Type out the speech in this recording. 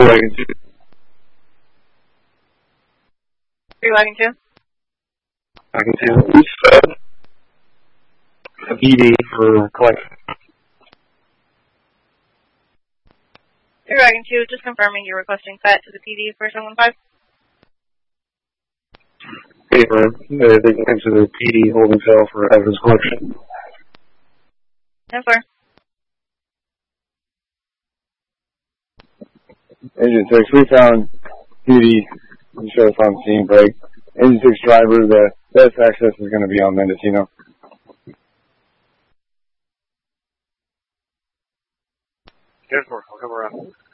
Wagon 2. 3 Wagon 2. Wagon 2. We set a PD for collection. 3 Wagon 2, just confirming you're requesting FAT to the PD for 715. Paper, they can consider PD holding cell for evidence collection. Yes, sir. Engine 6, we found PD. You show us on scene break. Engine 6 driver, the best access is going to be on Mendocino. Yes, sir. I'll come around.